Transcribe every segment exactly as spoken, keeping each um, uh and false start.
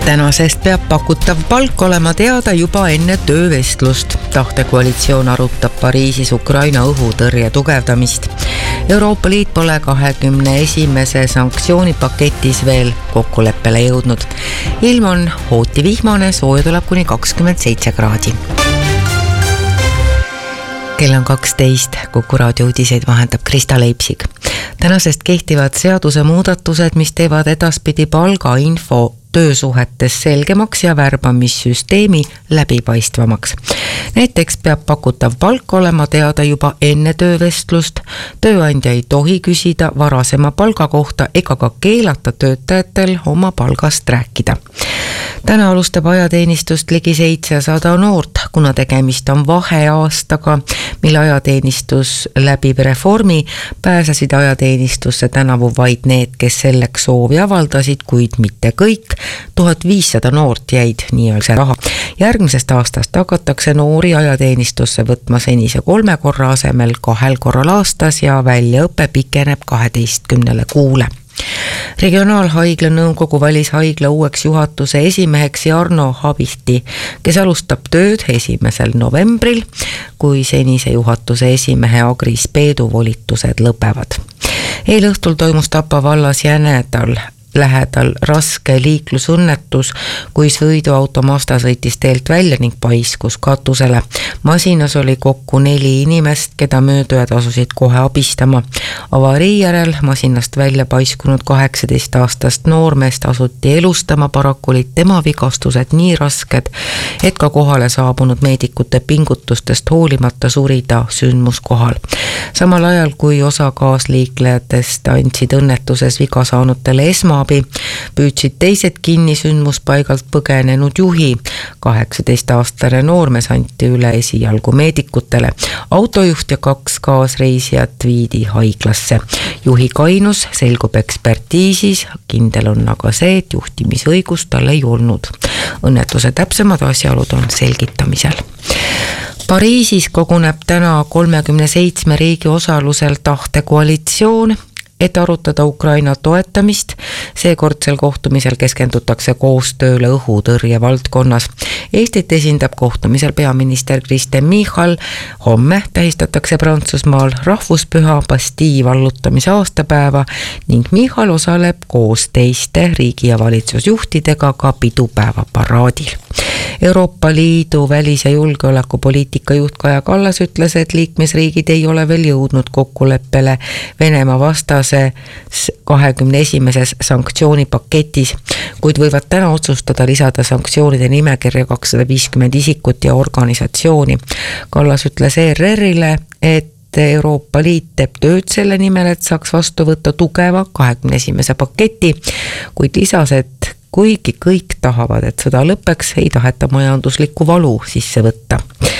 Tänasest peab pakutav palk olema teada juba enne töövestlust. Tahtekoalitsioon arutab Pariisis Ukraina õhutõrje tugevdamist. Euroopa Liit pole kahekümne esimese sanktsioonipaketis veel kokkuleppele jõudnud. Ilm on hooti vihmane, sooja tuleb kuni kakskümmend seitse kraadi. Kell on kaksteist, Kuku raadio uudiseid vahendab Krista Leipsig. Tänasest kehtivad seaduse muudatused, mis teevad edaspidi palgainfo töösuhetes selgemaks ja värbamissüsteemi läbipaistvamaks. Näiteks peab pakutav palk olema teada juba enne töövestlust. Tööandja ei tohi küsida varasema palga kohta ega ka keelata töötajatel oma palgast rääkida. Täna alustab ajateenistust ligi seitsesada noort, kuna tegemist on vaheaastaga, mille ajateenistus läbib reformi, pääsesid ajateenistusse tänavu vaid need, kes selleks soovi avaldasid, kuid mitte kõik. tuhat viissada noort jäid nii-öelda raha. Järgmisest aastast hakatakse noori ajateenistusse võtma senise kolme korra asemel kahel korral aastas ja väljaõpe pikeneb kaheteistkümnele kuule. Regionaalhaigla nõukogu valis haigla uueks juhatuse esimeheks Jarno Habihti, kes alustab tööd esimesel novembril, kui senise juhatuse esimehe Agris Peedu volitused lõpevad. Eelõhtul toimus Tapa vallas Jänedal lähedal raske liiklusõnnetus, kui sõiduauto Mazda sõitis teelt välja ning paiskus katusele. Masinas oli kokku neli inimest, keda möödujad asusid kohe abistama. Avarii järel masinast välja paiskunud kaheksateist aastast noormeest asuti elustama, paraku olid tema vigastused nii rasked, et ka kohale saabunud meedikute pingutustest hoolimata surida sündmuskohal. Samal ajal, kui osa kaasliiklejatest andsid õnnetuses viga saanutele esma abi, püüdsid teised kinni sündmuspaigalt põgenenud juhi. kaheksateist aastane noormees anti üle esialgu meedikutele. Autojuht ja kaks kaasreisijat viidi haiglasse. Juhi kainus selgub ekspertiisis, kindel on aga see, et juhtimisõigus tal ei olnud. Õnnetuse täpsemad asjaolud on selgitamisel. Pariisis koguneb täna kolmekümne seitsme riigi osalusel tahtekoalitsioon, et arutada Ukraina toetamist. Seekordsel kohtumisel keskendutakse koostööle õhutõrje valdkonnas. Eestit esindab kohtumisel peaminister Kristen Michal. Homme tähistatakse Prantsusmaal rahvuspüha Bastille vallutamise aastapäeva ning Michal osaleb koos teiste riigi- ja valitsusjuhtidega ka pidupäeva paraadil. Euroopa Liidu välis- ja julgeolekupoliitika juht Kaja Kallas ütles, et liikmesriigid ei ole veel jõudnud kokkuleppele Venemaa vastase kahekümne esimeses sanktsioonipaketis, kuid võivad täna otsustada lisada sanktsioonide nimekirja kakssada viiskümmend isikut ja organisatsiooni. Kallas ütles E R R-ile, et Euroopa Liit teeb tööd selle nimel, et saaks vastu võtta tugeva kahekümne esimese paketi, kuid lisas, et kuigi kõik tahavad, et sõda lõpeks, ei taheta majanduslikku valu sisse võtta.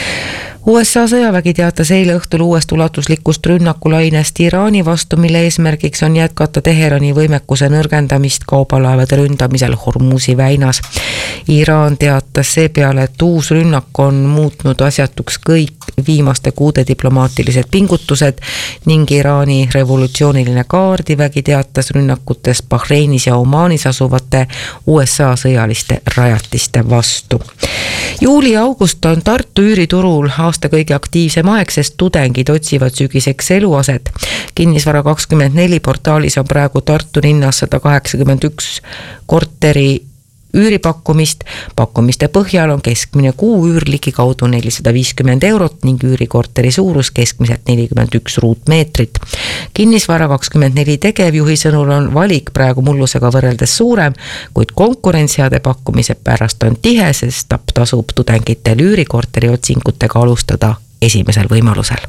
U S A sõjavägi teatas eile õhtul uuest ulatuslikust rünnakulainest Iraani vastu, mille eesmärgiks on jätkata Teherani võimekuse nõrgendamist kaubalaevade ründamisel Hormuzi väinas. Iraan teatas seepeale, et uus rünnak on muutnud asjatuks kõik viimaste kuude diplomaatilised pingutused ning Iraani revolutsiooniline kaardivägi teatas rünnakutest Bahreinis ja Omaanis asuvate U S A sõjaliste rajatiste vastu. Juuli ja august on Tartu üüriturul aasta kõige aktiivsem aeg, sest tudengid otsivad sügiseks eluaset. Kinnisvara kakskümmend neli portaalis on praegu Tartu linnas sada kaheksakümmend üks korteri üüripakkumist. Pakkumiste põhjal on keskmine kuu üür ligikaudu nelisada viiskümmend eurot ning üürikorteri suurus keskmiselt nelikümmend üks ruutmeetrit. Kinnisvara kakskümmend neli tegevjuhi sõnul on valik praegu mullusega võrreldes suurem, kuid konkurentsiade pakkumise pärast on tihe, sest tasub tudengitel üürikorteri otsingutega alustada esimesel võimalusel.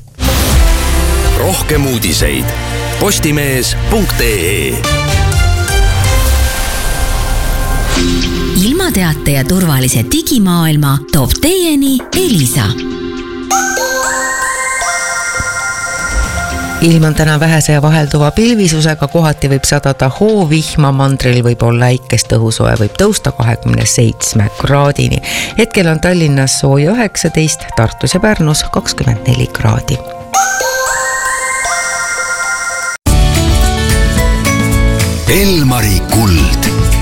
Rohkem uudiseid postimees punkt ee. Ilmateate ja turvalise digimaailma toob teieni Elisa. Ilm on täna vähese ja vahelduva pilvisusega, kohati võib sadada hoovihma, mandril võib olla äikest, õhusoe võib tõusta kahekümne seitsme kraadini. Hetkel on Tallinnas sooja üheksateist, Tartus ja Pärnus kakskümmend neli kraadi. Elmari kuld.